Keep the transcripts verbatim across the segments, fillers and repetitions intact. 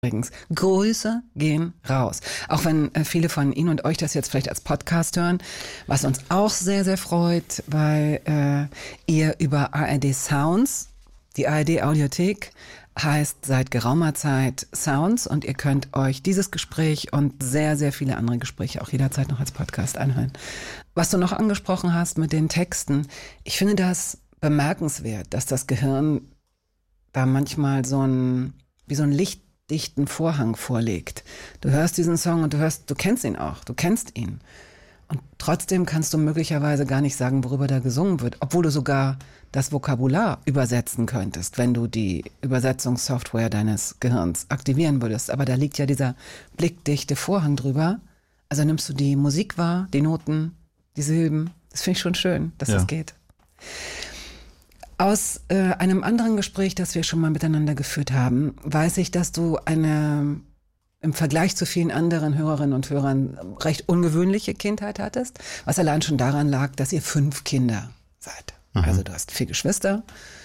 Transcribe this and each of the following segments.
Übrigens, Grüße gehen raus. Auch wenn äh, viele von Ihnen und euch das jetzt vielleicht als Podcast hören, was uns auch sehr, sehr freut, weil äh, ihr über A R D Sounds, die A R D Audiothek, heißt seit geraumer Zeit Sounds und ihr könnt euch dieses Gespräch und sehr, sehr viele andere Gespräche auch jederzeit noch als Podcast anhören. Was du noch angesprochen hast mit den Texten, ich finde das bemerkenswert, dass das Gehirn da manchmal so ein, wie so ein Licht dichten Vorhang vorlegt. Du hörst diesen Song und du hörst, du kennst ihn auch, du kennst ihn. Und trotzdem kannst du möglicherweise gar nicht sagen, worüber da gesungen wird, obwohl du sogar das Vokabular übersetzen könntest, wenn du die Übersetzungssoftware deines Gehirns aktivieren würdest. Aber da liegt ja dieser blickdichte Vorhang drüber. Also nimmst du die Musik wahr, die Noten, die Silben. Das finde ich schon schön, dass ja. das geht. Aus äh, einem anderen Gespräch, das wir schon mal miteinander geführt haben, weiß ich, dass du eine im Vergleich zu vielen anderen Hörerinnen und Hörern recht ungewöhnliche Kindheit hattest, was allein schon daran lag, dass ihr fünf Kinder seid. Mhm. Also du hast vier Geschwister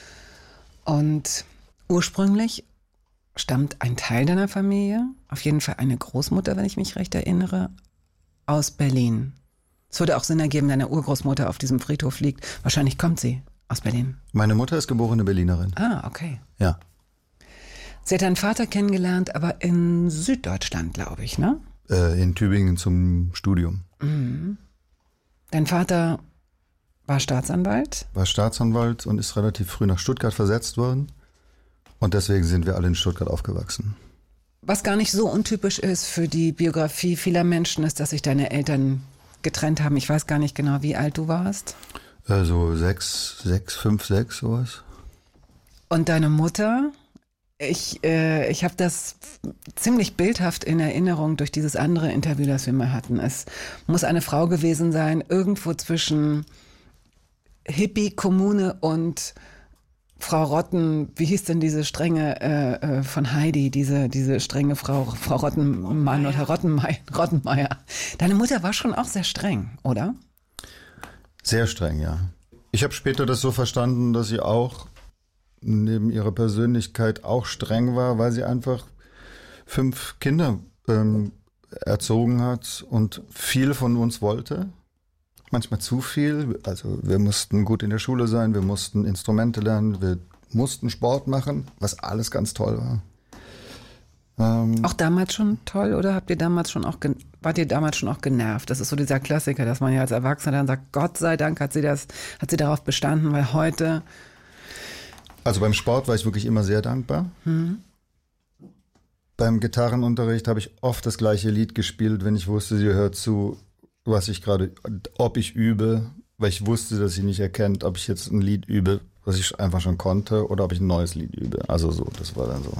und ursprünglich stammt ein Teil deiner Familie, auf jeden Fall eine Großmutter, wenn ich mich recht erinnere, aus Berlin. Es würde auch Sinn ergeben, deine Urgroßmutter auf diesem Friedhof liegt. Wahrscheinlich kommt sie aus Berlin. Meine Mutter ist geborene Berlinerin. Ah, okay. Ja. Sie hat deinen Vater kennengelernt, aber in Süddeutschland, glaube ich, ne? Äh, in Tübingen zum Studium. Mhm. Dein Vater war Staatsanwalt? War Staatsanwalt und ist relativ früh nach Stuttgart versetzt worden. Und deswegen sind wir alle in Stuttgart aufgewachsen. Was gar nicht so untypisch ist für die Biografie vieler Menschen, ist, dass sich deine Eltern getrennt haben. Ich weiß gar nicht genau, wie alt du warst. Also sechs, sechs, fünf, sechs, sowas. Und deine Mutter? Ich, äh, ich habe das ziemlich bildhaft in Erinnerung durch dieses andere Interview, das wir mal hatten. Es muss eine Frau gewesen sein, irgendwo zwischen Hippie-Kommune und Frau Rotten, wie hieß denn diese strenge äh, von Heidi, diese, diese strenge Frau, Frau Rottenmann oder Rottenmeier, Rottenmeier. Deine Mutter war schon auch sehr streng, oder? Sehr streng, ja. Ich habe später das so verstanden, dass sie auch neben ihrer Persönlichkeit auch streng war, weil sie einfach fünf Kinder ähm, erzogen hat und viel von uns wollte. Manchmal zu viel. Also wir mussten gut in der Schule sein, wir mussten Instrumente lernen, wir mussten Sport machen, was alles ganz toll war. Ähm, auch damals schon toll oder habt ihr damals schon auch gen- wart ihr damals schon auch genervt? Das ist so dieser Klassiker, dass man ja als Erwachsener dann sagt, Gott sei Dank hat sie das, hat sie darauf bestanden, weil heute. Also beim Sport war ich wirklich immer sehr dankbar. Mhm. Beim Gitarrenunterricht habe ich oft das gleiche Lied gespielt, wenn ich wusste, sie hört zu, was ich gerade, ob ich übe, weil ich wusste, dass sie nicht erkennt, ob ich jetzt ein Lied übe, was ich einfach schon konnte, oder ob ich ein neues Lied übe. Also so, das war dann so.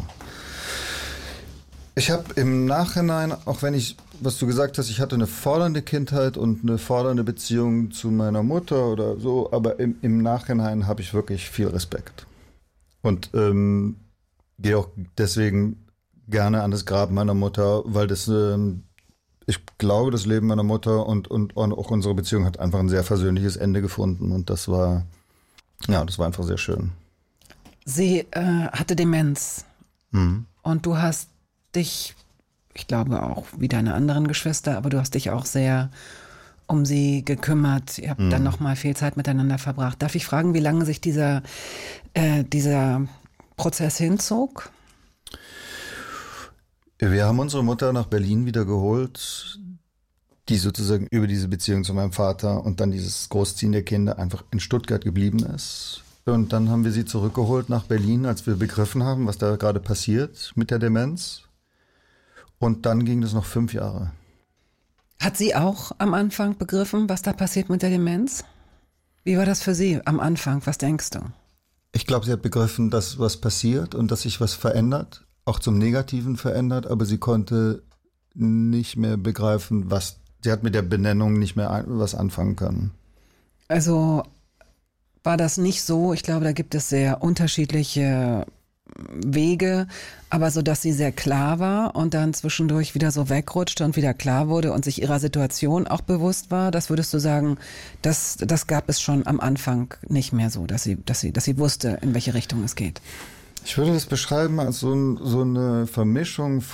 Ich habe im Nachhinein, auch wenn ich, was du gesagt hast, ich hatte eine fordernde Kindheit und eine fordernde Beziehung zu meiner Mutter oder so, aber im, im Nachhinein habe ich wirklich viel Respekt. Und ähm, gehe auch deswegen gerne an das Grab meiner Mutter, weil das, ähm, ich glaube, das Leben meiner Mutter und, und, und auch unsere Beziehung hat einfach ein sehr versöhnliches Ende gefunden und das war, ja, das war einfach sehr schön. Sie äh, hatte Demenz Mhm. und du hast dich, ich glaube auch wie deine anderen Geschwister, aber du hast dich auch sehr um sie gekümmert. Ihr habt mhm. dann nochmal viel Zeit miteinander verbracht. Darf ich fragen, wie lange sich dieser, äh, dieser Prozess hinzog? Wir haben unsere Mutter nach Berlin wieder geholt, die sozusagen über diese Beziehung zu meinem Vater und dann dieses Großziehen der Kinder einfach in Stuttgart geblieben ist. Und dann haben wir sie zurückgeholt nach Berlin, als wir begriffen haben, was da gerade passiert mit der Demenz. Und dann ging das noch fünf Jahre. Hat sie auch am Anfang begriffen, was da passiert mit der Demenz? Wie war das für sie am Anfang? Was denkst du? Ich glaube, sie hat begriffen, dass was passiert und dass sich was verändert, auch zum Negativen verändert, aber sie konnte nicht mehr begreifen, was, sie hat mit der Benennung nicht mehr ein, was anfangen können. Also war das nicht so, ich glaube, da gibt es sehr unterschiedliche Wege, aber so, dass sie sehr klar war und dann zwischendurch wieder so wegrutschte und wieder klar wurde und sich ihrer Situation auch bewusst war, das würdest du sagen, das, das gab es schon am Anfang nicht mehr so, dass sie, dass sie, dass sie wusste, in welche Richtung es geht. Ich würde das beschreiben als so, ein, so eine Vermischung